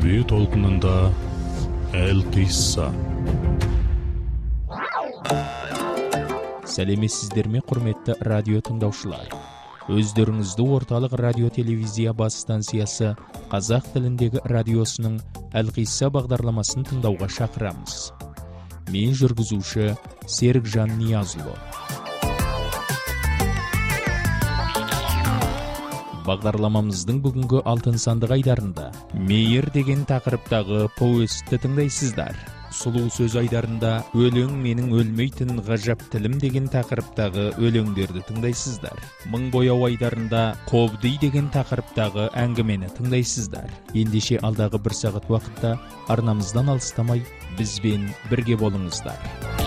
әдеби толқынында Әл-Қисса. Сәлеметсіздер ме, құрметті радио тыңдаушылар. Өздеріңізді орталық радио телевизия бас станциясы қазақ тіліндегі радиосының Әл-Қисса бағдарламасын тыңдауға шақырамыз. Мен жүргізуші Серікжан Ниязұлы. Бағдарламамыздың бүгінгі алтын сандық айдарында мейір деген тақырыптағы повестті тыңдайсыздар. Сұлу сөз айдарында өлең менің өлмейтін ғажап тілім деген тақырыптағы өлеңдерді тыңдайсыздар. Мың бояу айдарында қобдый деген тақырыптағы әңгімені тыңдайсыздар. Ендеше алдағы бір сағат уақытта арнамыздан алыстамай бізбен бірге болыңыздар.